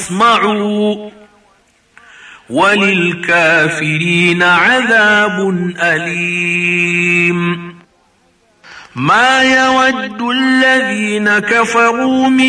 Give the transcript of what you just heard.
اسمعوا وللكافرين عذاب أليم. ما يود الذين كفروا من